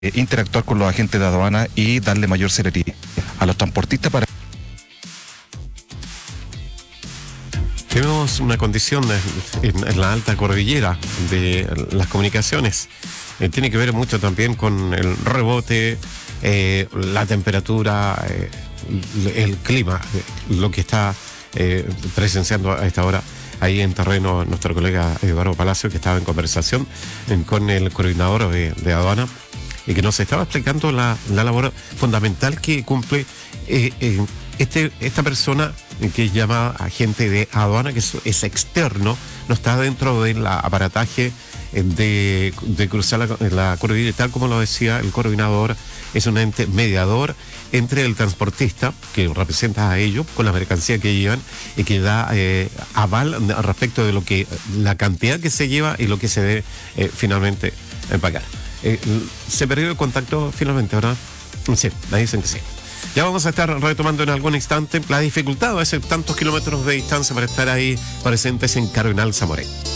interactuar con los agentes de aduana y darle mayor celeridad a los transportistas para... Tenemos una condición en la alta cordillera de las comunicaciones. Tiene que ver mucho también con el rebote, la temperatura, el clima, lo que está presenciando a esta hora ahí en terreno nuestro colega Eduardo Palacio, que estaba en conversación con el coordinador de aduana y que nos estaba explicando la labor fundamental que cumple esta persona que es llamada agente de aduana, que es externo, no está dentro del aparataje de cruzar la cordillera, tal como lo decía el coordinador. Es un ente mediador entre el transportista, que representa a ellos, con la mercancía que llevan y que da aval respecto de lo que la cantidad que se lleva y lo que se debe finalmente pagar. Se perdió el contacto finalmente, ¿verdad? Sí, me dicen que sí. Ya vamos a estar retomando en algún instante la dificultad de hacer tantos kilómetros de distancia para estar ahí presentes en Cardenal Zamoré.